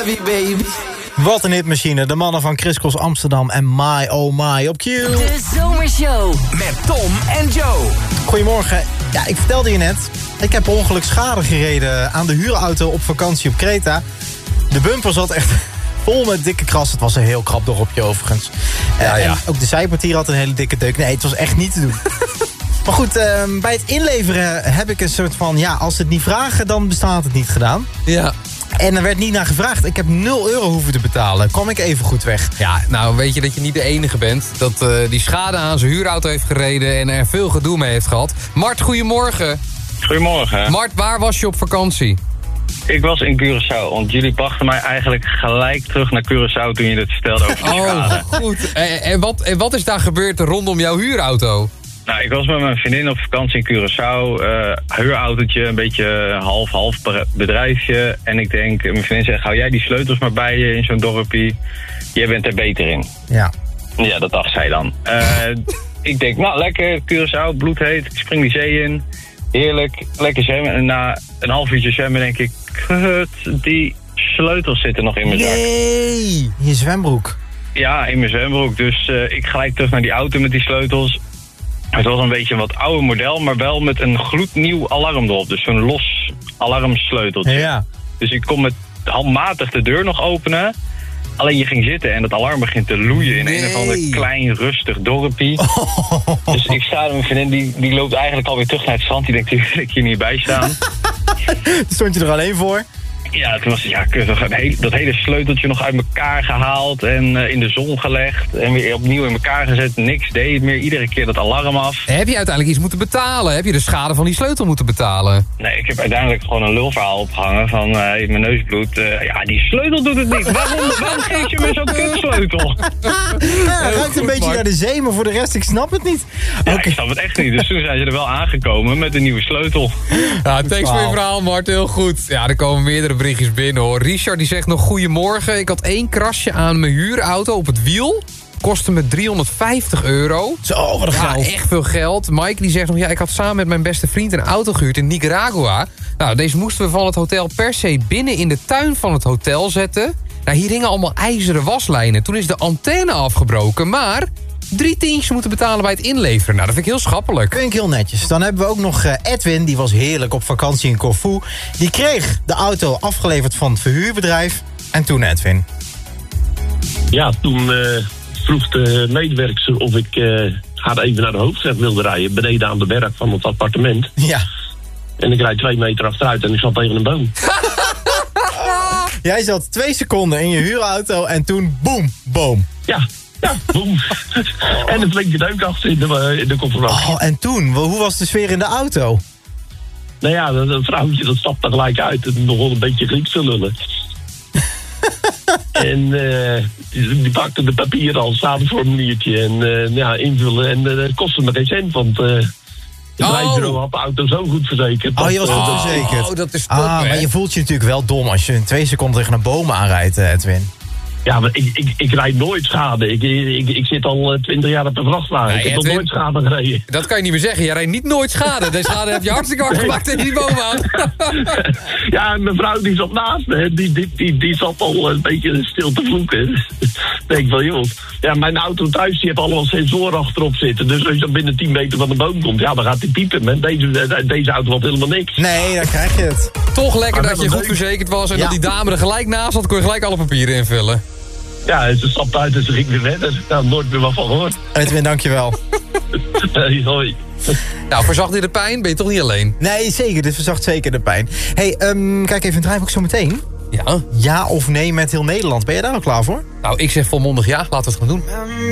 heavy, baby. Wat een hitmachine. De mannen van Chris Cross Amsterdam en My Oh My op Q. De Zomershow. Met Tom en Joe. Goedemorgen. Ja, ik vertelde je net. Ik heb per ongeluk schade gereden aan de huurauto op vakantie op Kreta. De bumper zat echt vol met dikke kras. Het was een heel krap dorpje overigens. En ook de zijpartier had een hele dikke deuk. Nee, het was echt niet te doen. Maar goed, bij het inleveren heb ik een soort van... ja, als ze het niet vragen, dan bestaat het niet gedaan. Ja. En er werd niet naar gevraagd. Ik heb €0 hoeven te betalen. Kwam ik even goed weg. Ja, nou weet je dat je niet de enige bent. Dat die schade aan zijn huurauto heeft gereden en er veel gedoe mee heeft gehad. Mart, goedemorgen. Goedemorgen. Mart, waar was je op vakantie? Ik was in Curaçao, want jullie brachten mij eigenlijk gelijk terug naar Curaçao toen je dit vertelde over de schade. Goed. En wat is daar gebeurd rondom jouw huurauto? Nou, ik was met mijn vriendin op vakantie in Curaçao. Huurautootje, een beetje half bedrijfje. En ik denk, mijn vriendin zegt, hou jij die sleutels maar bij je in zo'n dorpje. Jij bent er beter in. Ja. Ja, dat dacht zij dan. Ik denk, nou lekker, Curaçao, bloedheet. Ik spring die zee in. Heerlijk, lekker zwemmen. En na een half uurtje zwemmen denk ik, kut, die sleutels zitten nog in mijn zak. Nee, in je zwembroek. Ja, in mijn zwembroek. Dus ik gelijk terug naar die auto met die sleutels. Het was een beetje een wat ouder model, maar wel met een gloednieuw alarm erop. Dus zo'n los alarmsleuteltje. Ja. Dus ik kon met handmatig de deur nog openen. Alleen je ging zitten en het alarm begint te loeien in een of ander klein, rustig dorpje. Oh. Dus ik sta met mijn vriendin, die loopt eigenlijk alweer terug naar het strand. Die denkt, die wil ik hier niet bij staan. Stond je er alleen voor? Ja, toen was dat hele sleuteltje nog uit elkaar gehaald en in de zon gelegd. En weer opnieuw in elkaar gezet. Niks deed het meer. Iedere keer dat alarm af. Heb je uiteindelijk iets moeten betalen? Heb je de schade van die sleutel moeten betalen? Nee, ik heb uiteindelijk gewoon een lulverhaal opgehangen van mijn neus bloedt. Ja, die sleutel doet het niet. Waarom geef je me zo'n kutsleutel? Het ruikt een beetje naar de zee, maar voor de rest, ik snap het niet. Ja, ik snap het echt niet. Dus toen zijn ze er wel aangekomen met een nieuwe sleutel. Ja, thanks voor je verhaal, Mart. Heel goed. Ja, er komen meerdere berichtjes binnen, hoor. Richard die zegt nog goedemorgen. Ik had 1 krasje aan mijn huurauto op het wiel. Kostte me €350. Zo, wat een geld. Ja, echt veel geld. Mike die zegt nog, ja, ik had samen met mijn beste vriend een auto gehuurd in Nicaragua. Nou, deze moesten we van het hotel per se binnen in de tuin van het hotel zetten. Nou, hier hingen allemaal ijzeren waslijnen. Toen is de antenne afgebroken, maar 3 tientjes moeten betalen bij het inleveren. Nou, dat vind ik heel schappelijk. Vind ik heel netjes. Dan hebben we ook nog Edwin, die was heerlijk op vakantie in Corfu. Die kreeg de auto afgeleverd van het verhuurbedrijf. En toen Edwin. Ja, toen vroeg de medewerkster of ik haar even naar de hoofdweg wilde rijden. Beneden aan de berg van het appartement. Ja. En ik rijd 2 meter achteruit en ik zat tegen een boom. Jij zat 2 seconden in je huurauto en toen boem, boom. Ja, boem. En een flinke deuk achter in de kofferbak. Oh, en toen? Hoe was de sfeer in de auto? Nou ja, dat vrouwtje dat stapte gelijk uit en begon een beetje Grieks te lullen. En die pakte de papieren al, statenformuliertje en invullen. En dat kostte me geen cent, want het rijbureau had de auto zo goed verzekerd. Oh, je was goed verzekerd. Oh, dat is top, hè? Maar je voelt je natuurlijk wel dom als je in 2 seconden tegen een boom aanrijdt, Edwin. Ja, maar ik rijd nooit schade. Ik zit al 20 jaar op een vrachtwagen. Nee, ik heb nog nooit schade gereden. Dat kan je niet meer zeggen. Jij rijdt niet nooit schade. Deze schade heb je hartstikke hard gemaakt tegen die boom aan. Ja, en mijn vrouw die zat naast me. Die zat al een beetje stil te vloeken. Denk van, joh. Ja, mijn auto thuis die heeft allemaal sensoren achterop zitten. Dus als je dan binnen 10 meter van de boom komt, ja, dan gaat die piepen. Maar deze auto had helemaal niks. Nee, dan krijg je het. Toch lekker dat je goed verzekerd was en dat die dame er gelijk naast had, kon je gelijk alle papieren invullen. Ja, ze stapte uit en ze ging weer verder. Nou, nooit meer wat van gehoord. Edwin, dankjewel. Hey, hoi. Nou, verzacht dit de pijn? Ben je toch niet alleen? Nee, zeker. Dit verzacht zeker de pijn. Hey, kijk even, draai ik zo meteen. Ja. Ja of nee met heel Nederland. Ben je daar al klaar voor? Nou, ik zeg volmondig ja. Laten we het gaan doen.